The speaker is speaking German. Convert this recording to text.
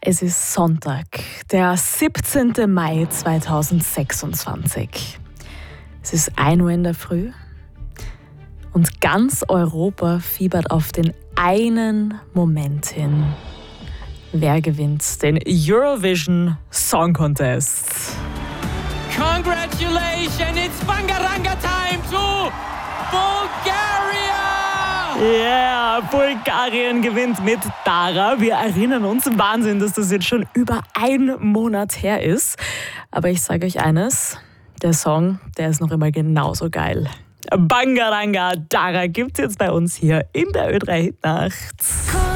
Es ist Sonntag, der 17. Mai 2026. Es ist 1 Uhr in der Früh und ganz Europa fiebert auf den einen Moment hin. Wer gewinnt den Eurovision Song Contest? Congratulations, it's Bangaranga time to Bulgaria! Ja, yeah, Bulgarien gewinnt mit Dara. Wir erinnern uns, Wahnsinn, dass das jetzt schon über 1 Monat her ist. Aber ich sage euch eines, der Song, der ist noch immer genauso geil. Bangaranga, Dara gibt's jetzt bei uns hier in der Ö3 Hit Nacht.